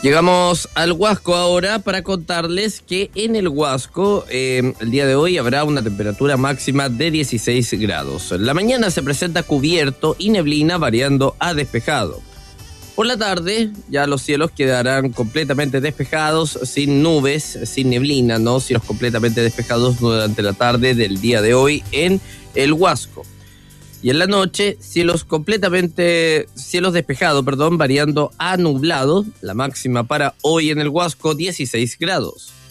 Llegamos al Huasco ahora para contarles que en el Huasco el día de hoy habrá una temperatura máxima de 16 grados. La mañana se presenta cubierto y neblina variando a despejado. Por la tarde ya los cielos quedarán completamente despejados, sin nubes, sin neblina, ¿no? Cielos completamente despejados durante la tarde del día de hoy en el Huasco. Y en la noche, cielos despejados, variando a nublado. La máxima para hoy en el Huasco, 16 grados.